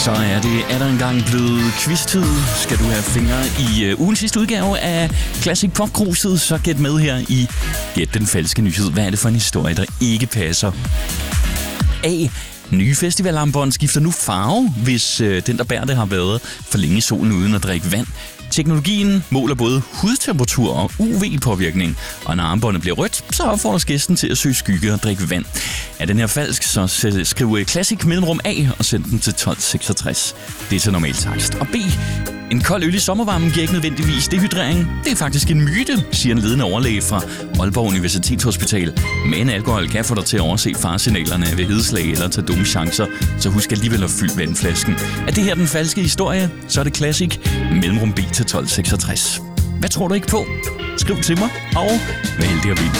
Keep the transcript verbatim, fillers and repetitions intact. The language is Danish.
Så er det er der engang blevet quiz-tid. Skal du have fingre i uh, ugens sidste udgave af Classic Pop-kruset, så gæt med her i Gæt den falske nyhed. Hvad er det for en historie, der ikke passer? A. Nye festivalarmbånd skifter nu farve, hvis øh, den, der bærer det, har været for længe i solen uden at drikke vand. Teknologien måler både hudtemperatur og U V-påvirkning, og når armbåndet bliver rødt, så opfordres gæsten til at søge skygge og drikke vand. Er den her falsk, så skriv Classic mellemrum A og send den til tolv seksogtres. Det er til normal takst. Og B. En kold øl i sommervarmen giver ikke nødvendigvis dehydrering. Det er faktisk en myte, siger en ledende overlæge fra Aalborg Universitetshospital. Men alkohol kan få dig til at overse faresignalerne ved hedeslag eller tage dumme chancer, så husk alligevel at fylde vandflasken. Er det her den falske historie, så er det Classic mellemrum B til tolv seksogtres. Hvad tror du ikke på? Skriv til mig, og vær heldig at vinde.